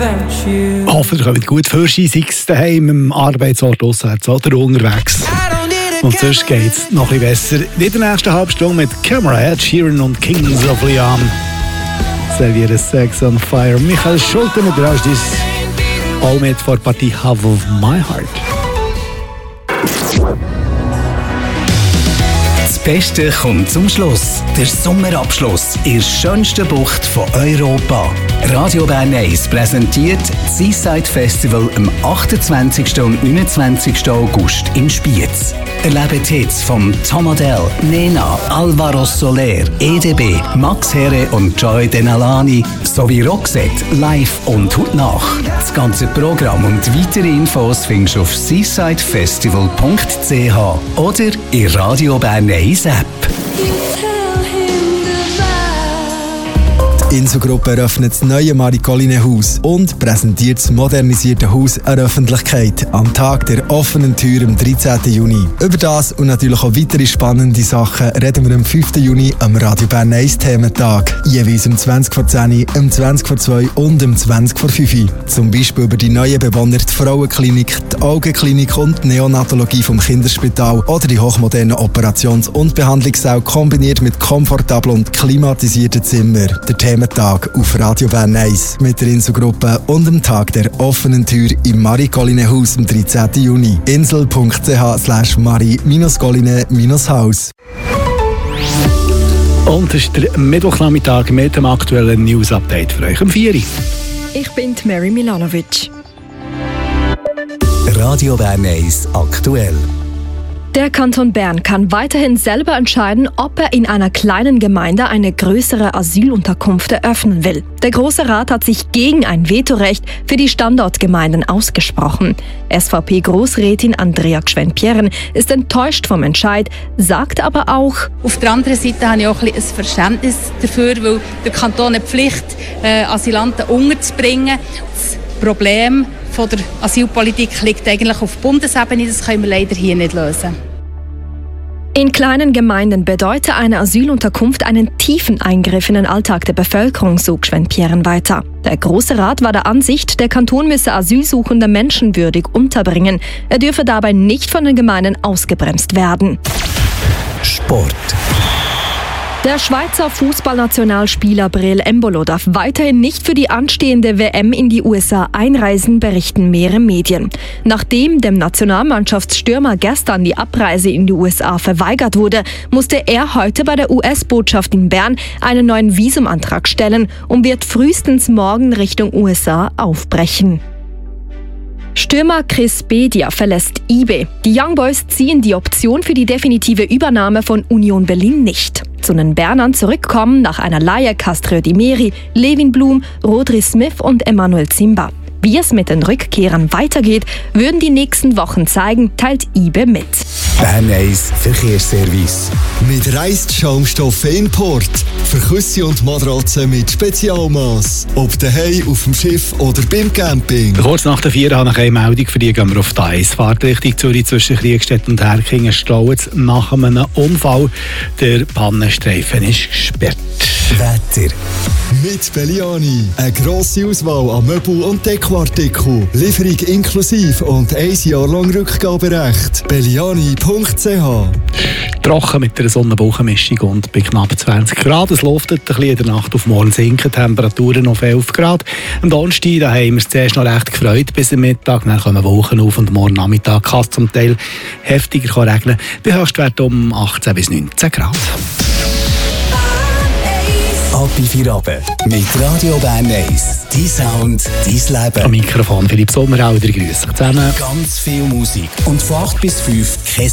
Hoffe, ihr kommt gut für sei es daheim, im Arbeitsort, auswärts oder unterwegs. Und sonst geht es noch ein bisschen besser. In der nächsten Halbstunde mit Camera, Ed Sheeran und Kings of Leon. Servieren Sex on Fire. Michael Schulte mit Rajdis. Auch mit vor Partie Half of My Heart. Das Beste kommt zum Schluss. Der Sommerabschluss in der schönsten Bucht von Europa. Radio Bern 1 präsentiert das Seaside Festival am 28. und 29. August in Spiez. Erlebt Hits von Tom Odell, Nena, Alvaro Soler, EDB, Max Herre und Joy Denalani sowie Roxette live und heute nach. Das ganze Programm und weitere Infos findest du auf seasidefestival.ch oder in Radio Bern 1 App. Die Insel-Gruppe eröffnet das neue Marikoline-Haus und präsentiert das modernisierte Haus an der Öffentlichkeit am Tag der offenen Tür am 13. Juni. Über das und natürlich auch weitere spannende Sachen reden wir am 5. Juni am Radio Bern 1 Thementag. Jeweils um 20 vor 10, um 20 vor 2 und um 20 vor 5. Zum Beispiel über die neuen Bewohner, die Frauenklinik, die Augenklinik und die Neonatologie vom Kinderspital oder die hochmodernen Operations- und Behandlungssäle kombiniert mit komfortablen und klimatisierten Zimmern. Der Thementag auf Radio Bern 1 mit der Insel-Gruppe und am Tag der offenen Tür im Marikoline-Haus am 13. Juni. insel.ch/mari-goline-haus. Und das ist der Mittwochnachmittag mit dem aktuellen News-Update für euch um 4 Uhr. Ich bin Mary Milanovic. Radio Bern 1 aktuell. Der Kanton Bern kann weiterhin selber entscheiden, ob er in einer kleinen Gemeinde eine größere Asylunterkunft eröffnen will. Der Grosse Rat hat sich gegen ein Vetorecht für die Standortgemeinden ausgesprochen. SVP-Grossrätin Andrea Gschwend-Pierren ist enttäuscht vom Entscheid, sagt aber auch: Auf der anderen Seite habe ich auch ein Verständnis dafür, weil der Kanton eine Pflicht, Asylanten unterzubringen. Das Problem von der Asylpolitik liegt eigentlich auf Bundesebene, das können wir leider hier nicht lösen. In kleinen Gemeinden bedeutet eine Asylunterkunft einen tiefen Eingriff in den Alltag der Bevölkerung, so Gschwend-Pierren weiter. Der Grosse Rat war der Ansicht, der Kanton müsse Asylsuchende menschenwürdig unterbringen. Er dürfe dabei nicht von den Gemeinden ausgebremst werden. Sport. Der Schweizer Fußballnationalspieler Breel Embolo darf weiterhin nicht für die anstehende WM in die USA einreisen, berichten mehrere Medien. Nachdem dem Nationalmannschaftsstürmer gestern die Abreise in die USA verweigert wurde, musste er heute bei der US-Botschaft in Bern einen neuen Visumantrag stellen und wird frühestens morgen Richtung USA aufbrechen. Stürmer Chris Bedia verlässt IB. Die Young Boys ziehen die Option für die definitive Übernahme von Union Berlin nicht. Zu den Bernern zurückkommen nach einer Leihe Castro Di Meri, Levin Blum, Rodri Smith und Emmanuel Zimba. Wie es mit den Rückkehrern weitergeht, würden die nächsten Wochen zeigen, teilt IBE mit. Bern 1 Verkehrsservice. Mit Reisschaumstoffen Import. Für Küsse und Matratzen mit Spezialmaß. Ob daheim, auf dem Schiff oder beim Camping. Kurz nach der 4 habe ich eine Meldung, für die gehen wir auf die 1. Fahrtrichtung Zürich zwischen Kriegstedt und Herkingen staut nach einem Unfall. Der Pannenstreifen ist gesperrt. Wetter. Mit Belliani. Eine grosse Auswahl an Möbel- und Dekoartikeln. Lieferung inklusive und 1 Jahr lang Rückgaberecht. Belliani.ch. Trocken mit einer Sonnenwolkenmischung und bei knapp 20 Grad. Es luftet ein bisschen in der Nacht auf morgen, sinken Temperaturen auf 11 Grad. Am Donnerstag da haben wir es zuerst noch recht gefreut bis am Mittag. Dann kommen Wolken auf und morgen Nachmittag kann es zum Teil heftiger regnen. Bei Höchstwerten um 18 bis 19 Grad. Ab in 4 Abend mit Radio Bern 1. Dein Sound, dein Leben. Am Mikrofon Philipp Sommerauder, grüß euch zusammen. Ganz viel Musik und von 8 bis 5 kein